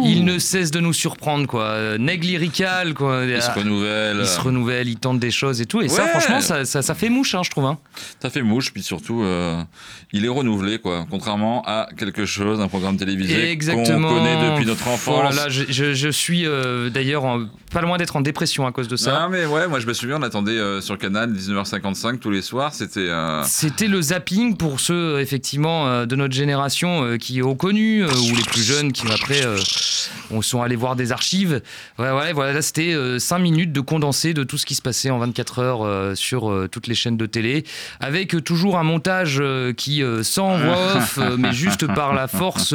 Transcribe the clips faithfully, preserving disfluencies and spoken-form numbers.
il ne cesse de nous surprendre, quoi. Neg lyrical, quoi. Il se renouvelle. Il se renouvelle, il tente des choses et tout. Et ouais. ça, franchement, ça, ça, ça fait mouche, hein, je trouve. Hein. Ça fait mouche, puis surtout, euh, il est renouvelé, quoi. Contrairement à quelque chose, un programme télévisé Exactement. qu'on connaît depuis notre enfance. Oh là là, je, je, je suis euh, d'ailleurs en, pas loin d'être en dépression à cause de ça. Ah mais ouais, moi je me souviens, on attendait euh, sur Canal dix-neuf heures cinquante-cinq tous les soirs. C'était. Euh... C'était le zapping pour ceux effectivement euh, de notre génération euh, qui ont connu euh, ou les plus jeunes qui après euh, on sont allés voir des archives. Ouais, ouais, voilà, là c'était euh, cinq minutes de condensé de tout ce qui se passait en vingt-quatre heures euh, sur euh, toutes les chaînes de télé, avec euh, toujours un montage euh, qui euh, sans voix off, euh, mais juste par la force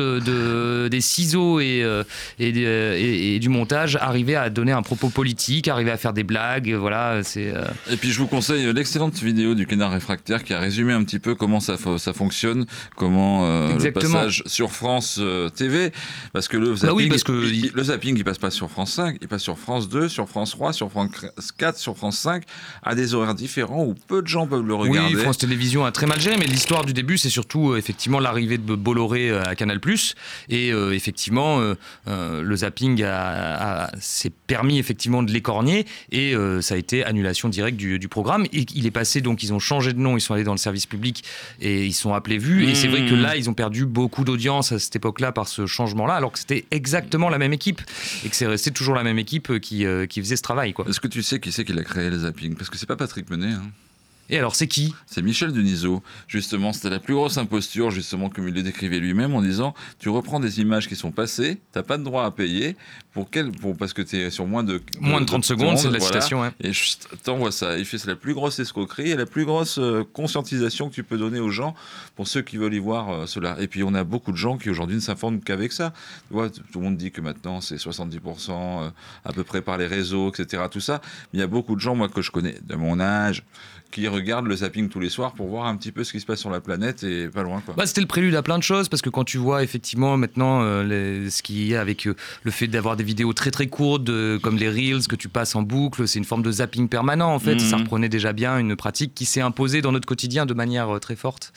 de des ciseaux et euh, et, et, et du montage, arrivait à donner un propos politique, arrivait à faire des blagues. Voilà, c'est. Euh... Et puis je vous conseille l'excellente vidéo du Canard Réfractaire qui a résumé un petit peu comment ça ça fonctionne, comment euh, le passage sur France euh, T V, parce que le zapping, bah oui, parce que il, le zapping il passe pas sur France cinq, il passe sur France deux, sur France trois, sur France quatre, sur France cinq, à des horaires différents où peu de gens peuvent le regarder. Oui, France Télévisions a très mal géré, mais l'histoire du début c'est surtout euh, effectivement l'arrivée de Bolloré euh, à Canal+, et euh, effectivement euh, euh, le zapping a, a, s'est permis effectivement de l'écorner, et euh, ça a été annulation directe du, du programme. Et il est passé, donc ils ont changé de nom, ils sont allés dans le service public et ils sont appelés Vue. Mmh. Et c'est vrai que là, ils ont perdu beaucoup d'audience à cette époque-là par ce changement-là, alors que c'était exactement la même équipe et que c'est resté toujours la même équipe qui, euh, qui faisait ce travail, quoi. Est-ce que tu sais qui c'est qui a créé le zapping ? Parce que c'est pas Patrick Menet, hein. Et alors, c'est qui ? C'est Michel Denisot. Justement, c'était la plus grosse imposture, justement, comme il le décrivait lui-même, en disant tu reprends des images qui sont passées, t'as pas de droit à payer, pour quel, pour, parce que t'es sur moins de. de moins de trente de secondes, c'est de la voilà, citation, ouais. Et je t'envoie ça. Il fait c'est la plus grosse escroquerie et la plus grosse euh, conscientisation que tu peux donner aux gens pour ceux qui veulent y voir euh, cela. Et puis, on a beaucoup de gens qui aujourd'hui ne s'informent qu'avec ça. Tu vois, tout le monde dit que maintenant, c'est soixante-dix pour cent euh, à peu près par les réseaux, et cetera. Tout ça. Mais il y a beaucoup de gens, moi, que je connais, de mon âge, qui regardent le zapping tous les soirs pour voir un petit peu ce qui se passe sur la planète et pas loin, quoi. Bah, c'était le prélude à plein de choses, parce que quand tu vois effectivement maintenant euh, les, ce qu'il y a avec euh, le fait d'avoir des vidéos très très courtes de, comme les Reels que tu passes en boucle, c'est une forme de zapping permanent en fait. Mmh. Ça reprenait déjà bien une pratique qui s'est imposée dans notre quotidien de manière euh, très forte.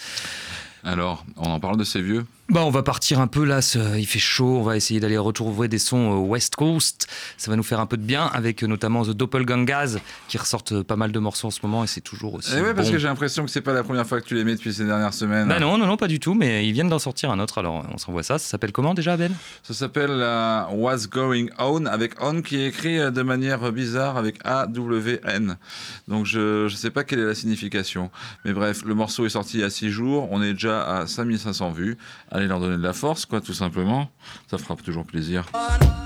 Alors, on en parle de ces vieux ? Bah, on va partir un peu là, il fait chaud, on va essayer d'aller retrouver des sons West Coast, ça va nous faire un peu de bien, avec notamment The Doppelgangers qui ressortent pas mal de morceaux en ce moment et c'est toujours aussi. Et ouais, bon. Parce que j'ai l'impression que c'est pas la première fois que tu les mets depuis ces dernières semaines. Bah non, non, non, pas du tout, mais ils viennent d'en sortir un autre, alors on s'envoie ça. Ça s'appelle comment déjà, Ben ? Ça s'appelle uh, What's Going On, avec On qui est écrit de manière bizarre avec A W N. Donc je, je sais pas quelle est la signification, mais bref, le morceau est sorti il y a six jours, on est déjà à cinq mille cinq cents vues. Allez leur donner de la force, quoi, tout simplement. Ça fera toujours plaisir.